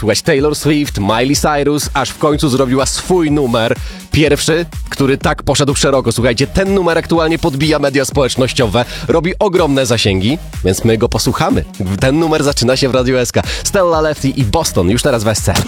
posłuchać Taylor Swift, Miley Cyrus, aż w końcu zrobiła swój numer. Pierwszy, który tak poszedł szeroko. Słuchajcie, ten numer aktualnie podbija media społecznościowe, robi ogromne zasięgi, więc my go posłuchamy. Ten numer zaczyna się w Radio SK. Stella Lefty i Boston, już teraz w SC.